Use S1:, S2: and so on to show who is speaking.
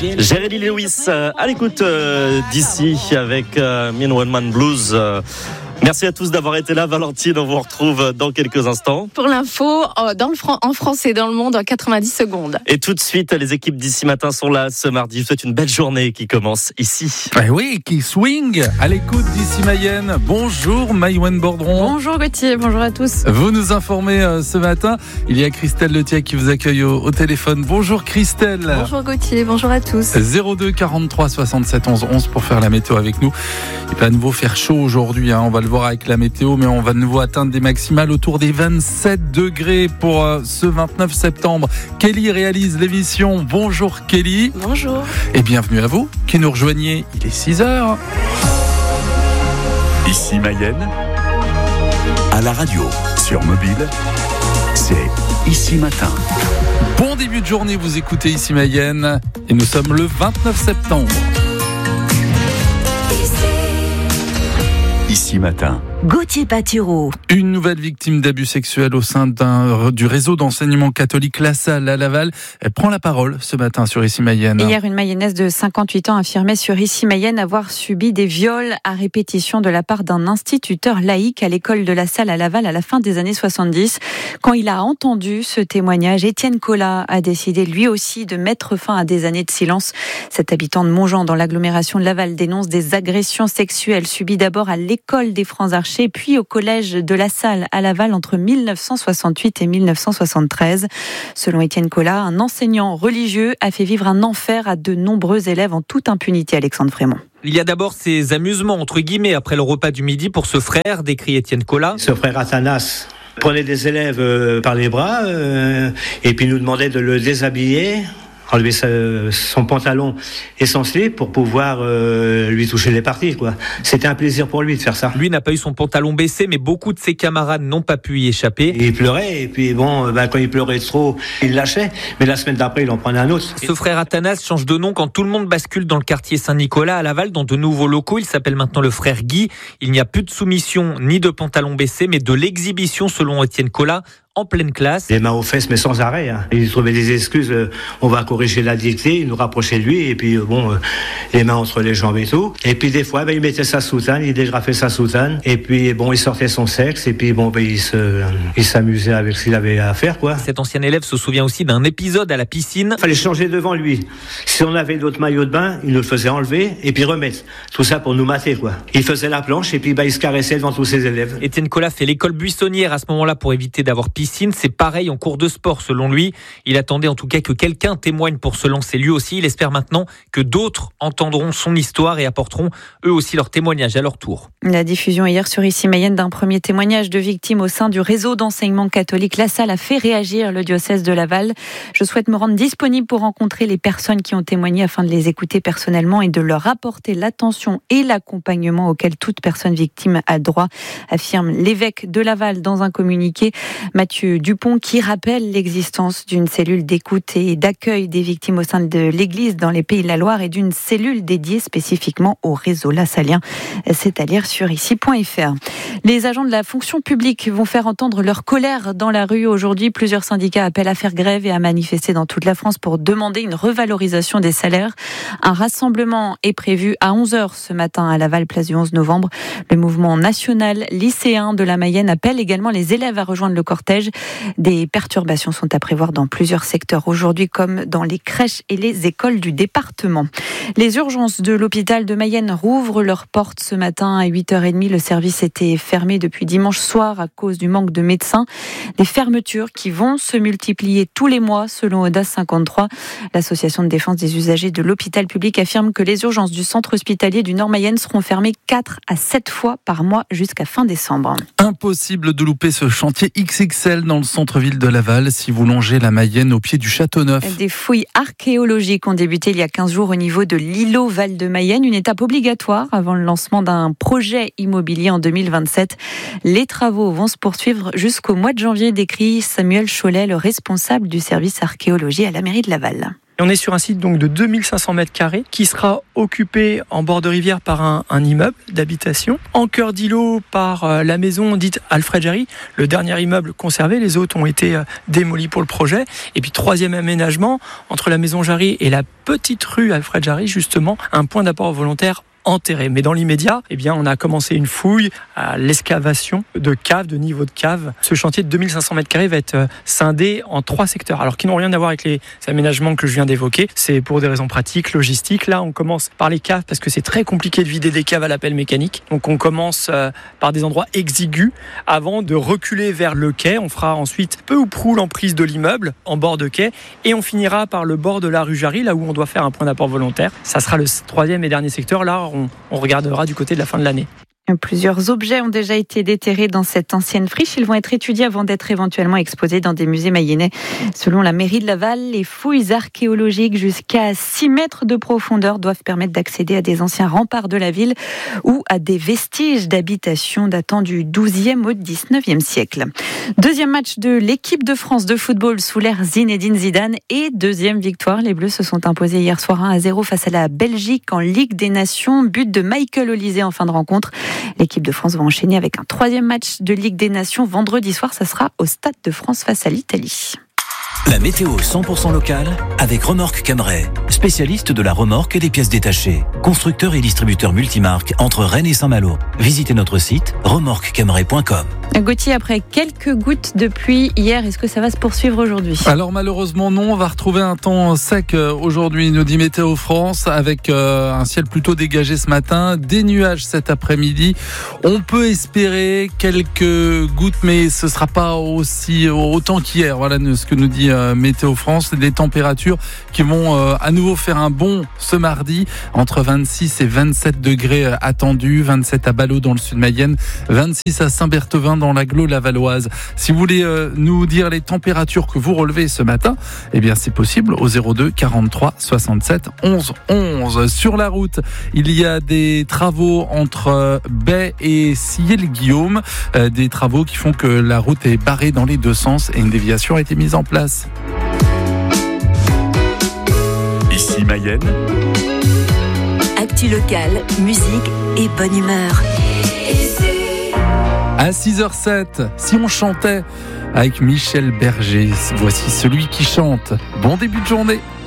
S1: Jerry Lee Lewis à l'écoute d'ici avec Me and One Man Blues. Merci à tous d'avoir été là. Valentine, on vous retrouve dans quelques instants.
S2: Pour l'info, en France et dans le monde en 90 secondes.
S1: Et tout de suite, les équipes d'ici matin sont là ce mardi. Je vous souhaite une belle journée qui commence ici.
S3: Oui, qui swing à l'écoute d'ici Mayenne. Bonjour Maïwen Bordron.
S2: Bonjour Gauthier, bonjour à tous.
S3: Vous nous informez ce matin. Il y a Christelle Letiec qui vous accueille au téléphone. Bonjour Christelle.
S2: Bonjour Gauthier, bonjour à tous.
S3: 02 43 67 11 11 pour faire la météo avec nous. Il va à nouveau faire chaud aujourd'hui. On va le voir avec la météo, mais on va de nouveau atteindre des maximales autour des 27 degrés pour ce 29 septembre. Kelly réalise l'émission. Bonjour Kelly.
S2: Bonjour.
S3: Et bienvenue à vous qui nous rejoignez. Il est 6h.
S4: Ici Mayenne, à la radio, sur mobile, c'est Ici Matin.
S3: Bon début de journée, vous écoutez Ici Mayenne et nous sommes le 29 septembre.
S4: Ici Matin.
S5: Gauthier Patureau.
S3: Une nouvelle victime d'abus sexuels au sein du réseau d'enseignement catholique La Salle à Laval. Elle prend la parole ce matin sur Ici Mayenne.
S6: Hier, une Mayonnaise de 58 ans affirmait sur Ici Mayenne avoir subi des viols à répétition de la part d'un instituteur laïque à l'école de La Salle à Laval à la fin des années 70. Quand il a entendu ce témoignage, Étienne Collat a décidé lui aussi de mettre fin à des années de silence. Cet habitant de Montjean dans l'agglomération de Laval dénonce des agressions sexuelles subies d'abord à l'école des Francs-Archers puis au collège de La Salle à Laval entre 1968 et 1973. Selon Étienne Collat, un enseignant religieux a fait vivre un enfer à de nombreux élèves en toute impunité. Alexandre Frémont.
S7: Il y a d'abord ces amusements, entre guillemets, après le repas du midi pour ce frère, décrit Étienne Collat.
S8: Ce frère Athanas prenait des élèves par les bras et puis nous demandait de le déshabiller, enlever son pantalon et son slip pour pouvoir lui toucher les parties, quoi. C'était un plaisir pour lui de faire ça.
S7: Lui n'a pas eu son pantalon baissé, mais beaucoup de ses camarades n'ont pas pu y échapper.
S8: Et il pleurait, et puis quand il pleurait trop, il lâchait, mais la semaine d'après, il en prenait un autre.
S7: Ce frère Athanas change de nom quand tout le monde bascule dans le quartier Saint-Nicolas à Laval, dans de nouveaux locaux. Il s'appelle maintenant le frère Guy. Il n'y a plus de soumission ni de pantalon baissé, mais de l'exhibition selon Étienne Collat. En pleine classe.
S8: Les mains aux fesses, mais sans arrêt. Il trouvait des excuses. On va corriger la dictée, il nous rapprochait de lui, et puis les mains entre les jambes et tout. Et puis des fois, il mettait sa soutane, il dégrafait sa soutane, et puis il sortait son sexe, et puis il s'amusait avec ce qu'il avait à faire, quoi.
S7: Cet ancien élève se souvient aussi d'un épisode à la piscine.
S8: Il fallait changer devant lui. Si on avait d'autres maillots de bain, il nous le faisait enlever et puis remettre. Tout ça pour nous mater, quoi. Il faisait la planche et puis il se caressait devant tous ses élèves.
S7: Étienne Collat fait l'école buissonnière à ce moment-là pour éviter d'avoir piscine. C'est pareil en cours de sport selon lui. Il attendait en tout cas que quelqu'un témoigne pour se lancer lui aussi. Il espère maintenant que d'autres entendront son histoire et apporteront eux aussi leur témoignage à leur tour.
S6: La diffusion hier sur Ici Mayenne d'un premier témoignage de victimes au sein du réseau d'enseignement catholique La Salle a fait réagir le diocèse de Laval. Je souhaite me rendre disponible pour rencontrer les personnes qui ont témoigné afin de les écouter personnellement et de leur apporter l'attention et l'accompagnement auquel toute personne victime a droit, affirme l'évêque de Laval dans un communiqué. Mathieu Dupont qui rappelle l'existence d'une cellule d'écoute et d'accueil des victimes au sein de l'Église dans les Pays de la Loire et d'une cellule dédiée spécifiquement au réseau lassalien. C'est à lire sur ici.fr. Les agents de la fonction publique vont faire entendre leur colère dans la rue aujourd'hui. Plusieurs syndicats appellent à faire grève et à manifester dans toute la France pour demander une revalorisation des salaires. Un rassemblement est prévu à 11h ce matin à Laval, place du 11 novembre. Le mouvement national lycéen de la Mayenne appelle également les élèves à rejoindre le cortège. Des perturbations sont à prévoir dans plusieurs secteurs aujourd'hui, comme dans les crèches et les écoles du département. Les urgences de l'hôpital de Mayenne rouvrent leurs portes ce matin à 8h30. Le service était fermé depuis dimanche soir à cause du manque de médecins. Des fermetures qui vont se multiplier tous les mois selon Audace 53. L'association de défense des usagers de l'hôpital public affirme que les urgences du centre hospitalier du Nord-Mayenne seront fermées 4 à 7 fois par mois jusqu'à fin décembre.
S3: Impossible de louper ce chantier XXL dans le centre-ville de Laval si vous longez la Mayenne au pied du Châteauneuf.
S6: Des fouilles archéologiques ont débuté il y a 15 jours au niveau de l'îlot Val de Mayenne, une étape obligatoire avant le lancement d'un projet immobilier en 2027. Les travaux vont se poursuivre jusqu'au mois de janvier, décrit Samuel Cholet, le responsable du service archéologie à la mairie de Laval.
S5: On est sur un site donc de 2500 mètres carrés qui sera occupé en bord de rivière par un immeuble d'habitation, en cœur d'îlot par la maison dite Alfred Jarry, le dernier immeuble conservé, les autres ont été démolis pour le projet. Et puis troisième aménagement, entre la maison Jarry et la petite rue Alfred Jarry, justement, un point d'apport volontaire enterré. Mais dans l'immédiat, on a commencé une fouille à l'excavation de caves, de niveaux de caves. Ce chantier de 2500 mètres carrés va être scindé en 3 secteurs, alors qui n'ont rien à voir avec les aménagements que je viens d'évoquer. C'est pour des raisons pratiques, logistiques. Là, on commence par les caves parce que c'est très compliqué de vider des caves à la pelle mécanique. Donc on commence par des endroits exigus avant de reculer vers le quai. On fera ensuite peu ou prou l'emprise de l'immeuble en bord de quai et on finira par le bord de la rue Jarry, là où on doit faire un point d'apport volontaire. Ça sera le 3e et dernier secteur. Là, on regardera du côté de la fin de l'année.
S6: Plusieurs objets ont déjà été déterrés dans cette ancienne friche. Ils vont être étudiés avant d'être éventuellement exposés dans des musées mayennais. Selon la mairie de Laval, les fouilles archéologiques jusqu'à 6 mètres de profondeur doivent permettre d'accéder à des anciens remparts de la ville ou à des vestiges d'habitation datant du 12e au 19e siècle. Deuxième match de l'équipe de France de football sous l'ère Zinedine Zidane et deuxième victoire. Les Bleus se sont imposés hier soir 1-0 face à la Belgique en Ligue des Nations. But de Michael Olise en fin de rencontre. L'équipe de France va enchaîner avec un 3e match de Ligue des Nations vendredi soir. Ça sera au Stade de France face à l'Italie.
S9: La météo 100% locale avec Remorque Cambrai, spécialiste de la remorque et des pièces détachées. Constructeur et distributeur multimarque entre Rennes et Saint-Malo. Visitez notre site remorquecambrai.com.
S6: Gauthier, après quelques gouttes de pluie hier, est-ce que ça va se poursuivre aujourd'hui ?
S3: Alors malheureusement non, on va retrouver un temps sec aujourd'hui, nous dit Météo France, avec un ciel plutôt dégagé ce matin, des nuages cet après-midi. On peut espérer quelques gouttes, mais ce sera pas autant qu'hier. Voilà ce que nous dit Météo France. Des températures qui vont à nouveau faire un bond ce mardi, entre 26 et 27 degrés attendus, 27 à Ballot dans le sud Mayenne, 26 à Saint-Berthevin dans l'agglo lavalloise. Si vous voulez nous dire les températures que vous relevez ce matin, eh bien c'est possible au 02 43 67 11 11. Sur la route, il y a des travaux entre Baie et Sillé-le-Guillaume, des travaux qui font que la route est barrée dans les deux sens et une déviation a été mise en place.
S4: Ici Mayenne.
S10: Actu locale, musique et bonne humeur.
S3: À 6h07, si on chantait avec Michel Berger, voici celui qui chante. Bon début de journée.